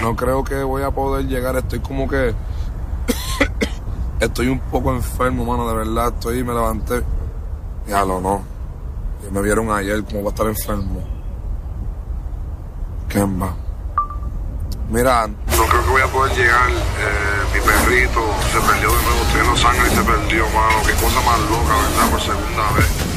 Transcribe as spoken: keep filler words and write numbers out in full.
no creo que voy a poder llegar. Estoy como que... estoy un poco enfermo, mano, de verdad. Estoy, me levanté. Ya lo no. Y me vieron ayer como va a estar enfermo. Kemba. Mira, no creo que voy a poder llegar. Eh, mi perrito se perdió de nuevo. Estoy en Los Ángeles y se perdió, mano. Qué cosa más loca, ¿verdad? Por segunda vez.